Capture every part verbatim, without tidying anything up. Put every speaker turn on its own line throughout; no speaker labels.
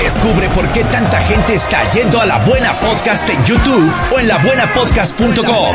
Descubre por qué tanta gente está yendo a La Buena Podcast en YouTube o en la buena podcast punto com.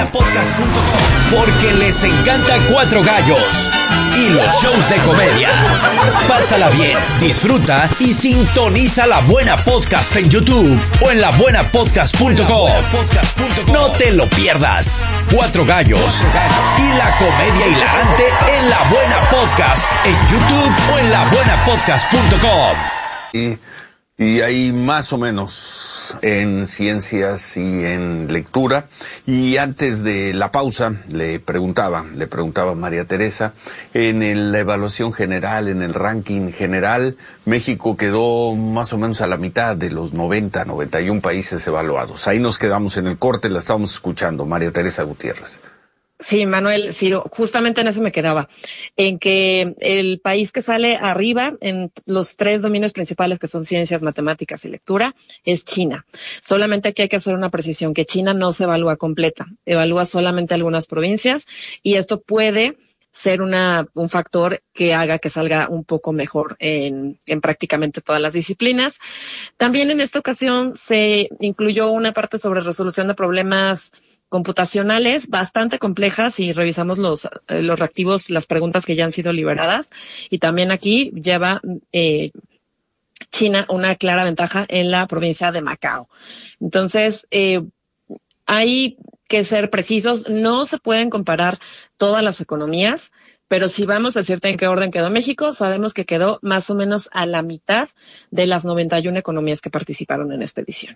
Porque les encanta Cuatro Gallos y los shows de comedia. Pásala bien, disfruta y sintoniza La Buena Podcast en YouTube o en la buena podcast punto com. No te lo pierdas. Cuatro Gallos y la comedia hilarante en La Buena Podcast en YouTube o en la buena podcast punto com.
Y, y ahí más o menos en ciencias y en lectura. Y antes de la pausa le preguntaba, le preguntaba a María Teresa, en el, la evaluación general, en el ranking general, México quedó más o menos a la mitad de los noventa, noventa y un países evaluados. Ahí nos quedamos en el corte, la estábamos escuchando, María Teresa Gutiérrez.
Sí, Manuel, Ciro, justamente en eso me quedaba, en que el país que sale arriba en los tres dominios principales que son ciencias, matemáticas y lectura es China. Solamente aquí hay que hacer una precisión, que China no se evalúa completa, evalúa solamente algunas provincias y esto puede ser una, un factor que haga que salga un poco mejor en, en prácticamente todas las disciplinas. También en esta ocasión se incluyó una parte sobre resolución de problemas computacionales bastante complejas y revisamos los, eh, los reactivos, las preguntas que ya han sido liberadas. Y también aquí lleva eh, China una clara ventaja en la provincia de Macao. Entonces, eh, hay que ser precisos. No se pueden comparar todas las economías, pero si vamos a decirte en qué orden quedó México, sabemos que quedó más o menos a la mitad de las noventa y una economías que participaron en esta edición.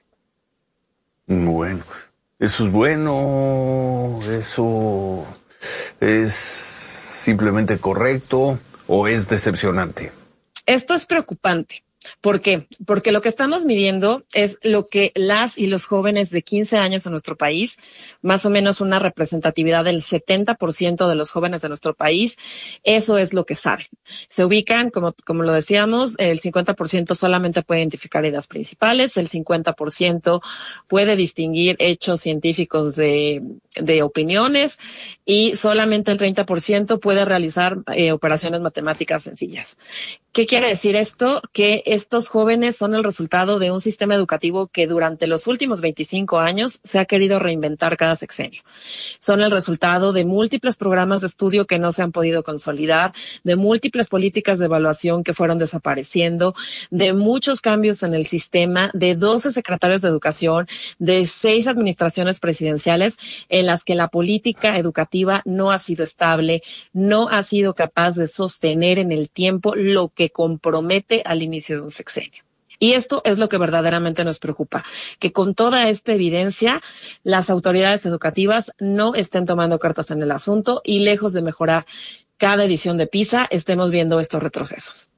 Bueno. ¿Eso es bueno? ¿Eso es simplemente correcto o es decepcionante?
Esto es preocupante. ¿Por qué? Porque lo que estamos midiendo es lo que las y los jóvenes de quince años en nuestro país, más o menos una representatividad del setenta por ciento de los jóvenes de nuestro país, eso es lo que saben. Se ubican, como, como lo decíamos, el cincuenta por ciento solamente puede identificar ideas principales, el cincuenta por ciento puede distinguir hechos científicos de, de opiniones y solamente el treinta por ciento puede realizar eh, operaciones matemáticas sencillas. ¿Qué quiere decir esto? Que estos jóvenes son el resultado de un sistema educativo que durante los últimos veinticinco años se ha querido reinventar cada sexenio. Son el resultado de múltiples programas de estudio que no se han podido consolidar, de múltiples políticas de evaluación que fueron desapareciendo, de muchos cambios en el sistema, de doce secretarios de educación, de seis administraciones presidenciales en las que la política educativa no ha sido estable, no ha sido capaz de sostener en el tiempo lo que compromete al inicio de un sexenio. Y esto es lo que verdaderamente nos preocupa, que con toda esta evidencia las autoridades educativas no estén tomando cartas en el asunto y lejos de mejorar cada edición de PISA estemos viendo estos retrocesos.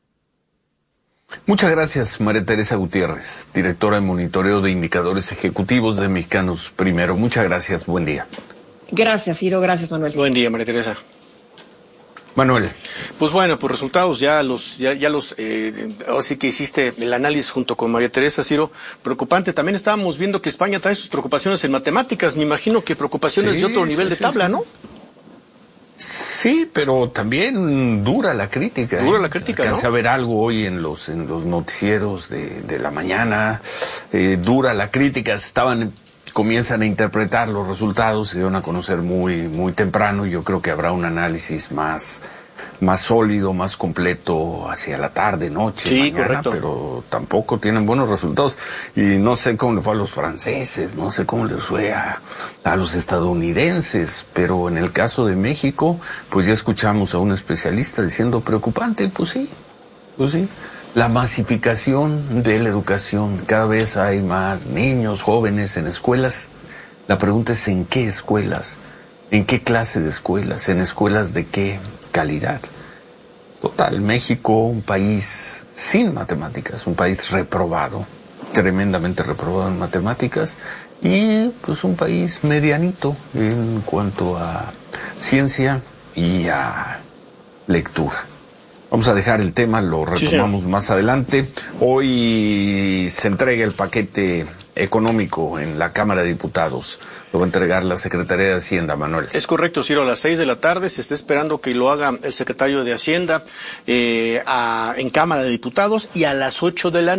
Muchas gracias, María Teresa Gutiérrez, directora de monitoreo de indicadores ejecutivos de Mexicanos Primero. Muchas gracias, buen día.
Gracias, Ciro, gracias, Manuel.
Buen día, María Teresa.
Manuel.
Pues bueno, pues resultados ya los, ya, ya los, eh, ahora sí que hiciste el análisis junto con María Teresa, Ciro, preocupante. También estábamos viendo que España trae sus preocupaciones en matemáticas, me imagino que preocupaciones sí, de otro nivel sí, de sí, tabla, sí. ¿no?
Sí, pero también dura la crítica.
Dura
¿eh?
la crítica,
Alcancé
¿no?
a ver algo hoy en los, en los noticieros de, de la mañana, eh, dura la crítica, estaban... comienzan a interpretar los resultados, se dieron a conocer muy muy temprano y yo creo que habrá un análisis más más sólido, más completo hacia la tarde, noche,
sí,
mañana,
correcto.
Pero tampoco tienen buenos resultados y no sé cómo le fue a los franceses, no sé cómo les fue a, a los estadounidenses, pero en el caso de México, pues ya escuchamos a un especialista diciendo preocupante, pues sí, pues sí. La masificación de la educación, cada vez hay más niños, jóvenes en escuelas. La pregunta es ¿en qué escuelas? ¿En qué clase de escuelas? ¿En escuelas de qué calidad? Total, México, un país sin matemáticas, un país reprobado, tremendamente reprobado en matemáticas, y pues un país medianito en cuanto a ciencia y a lectura. Vamos a dejar el tema, lo retomamos sí, más adelante. Hoy se entrega el paquete económico en la Cámara de Diputados. Lo va a entregar la Secretaría de Hacienda, Manuel.
Es correcto, Ciro, a las seis de la tarde se está esperando que lo haga el secretario de Hacienda eh, a, en Cámara de Diputados y a las ocho de la